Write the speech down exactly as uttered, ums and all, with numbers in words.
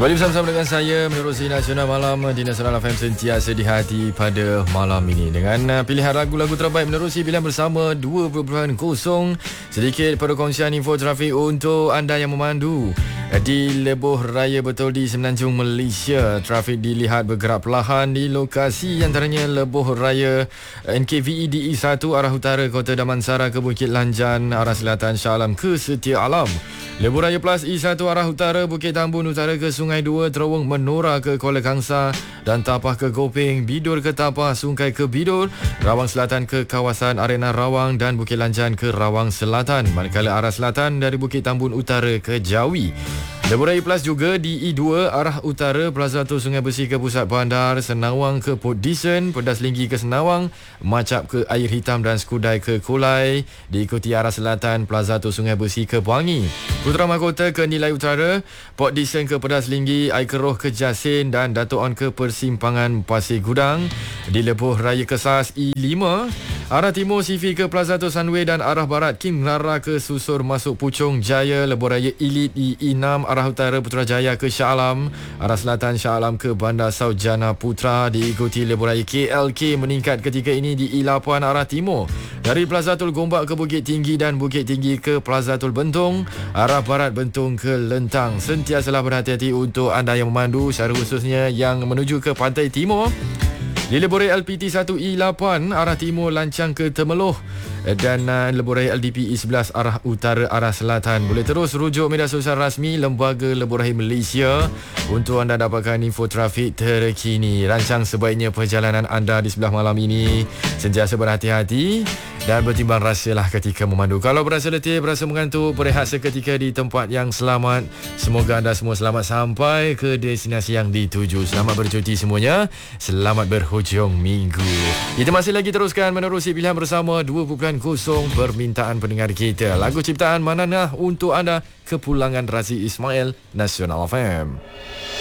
Kembali bersama dengan saya menerusi Nasional Malam di Nasional F M sentiasa di hati pada malam ini dengan pilihan lagu-lagu terbaik menerusi pilihan bersama dua perpuluhan kosong. Sedikit perkongsian info trafik untuk anda yang memandu di Lebuh Raya Betul di Semenanjung Malaysia. Trafik dilihat bergerak perlahan di lokasi antaranya Lebuh Raya N K V E D E satu arah utara Kota Damansara ke Bukit Lanjan, arah selatan Shah Alam ke Setia Alam. Lebuh Raya Plus E satu arah utara Bukit Tambun utara ke Sungai dua, Terowong Menora ke Kuala Kangsar dan Tapah ke Gopeng, Bidur ke Tapah, Sungai ke Bidur, Rawang Selatan ke kawasan Arena Rawang dan Bukit Lanjan ke Rawang Selatan. Manakala arah selatan dari Bukit Tambun utara ke Jawi. Lebuh Raya Plus juga di E dua arah utara Plaza Tu Sungai Besi ke Pusat Bandar, Senawang ke Port Dickson, Pedas Linggi ke Senawang, Macap ke Air Hitam dan Skudai ke Kulai. Diikuti arah selatan Plaza Tu Sungai Besi ke Puangi, Putra Mahkota ke Nilai Utara, Port Dickson ke Pedas Linggi, Air Keroh ke Jasin dan Dato' On ke Persimpangan Pasir Gudang. Di Lebuh Raya Kesas E lima arah timur Sifi ke Plaza Tu Sunway dan arah barat King Rara ke Susur masuk Puchong Jaya. Lebuh Raya Elite E enam arah utara Putrajaya ke Shah Alam, arah selatan Shah Alam ke Bandar Saujana Putra. Diikuti Lebuh Raya K L K meningkat ketika ini di E lapan arah timur dari Plaza Tul Gombak ke Bukit Tinggi dan Bukit Tinggi ke Plaza Tul Bentong, arah barat Bentong ke Lentang. Sentiasalah berhati-hati untuk anda yang memandu, secara khususnya yang menuju ke Pantai Timur. Di Lebuh Raya L P T satu E lapan arah timur Lancang ke Temeloh dan uh, Lebuh Raya L D P E sebelas arah utara arah selatan. Boleh terus rujuk media sosial rasmi Lembaga Lebuh Raya Malaysia untuk anda dapatkan info trafik terkini. Rancang sebaiknya perjalanan anda di sebelah malam ini sentiasa berhati-hati dan bertimbang rasalah ketika memandu. Kalau berasa letih, berasa mengantuk, berehat seketika di tempat yang selamat. Semoga anda semua selamat sampai ke destinasi yang dituju. Selamat bercuti semuanya. Selamat berhujung minggu. Kita masih lagi teruskan menerusi pilihan bersama dua perpuluhan kosong permintaan pendengar kita. Lagu ciptaan Mananah untuk anda, kepulangan Razi Ismail, Nasional F M.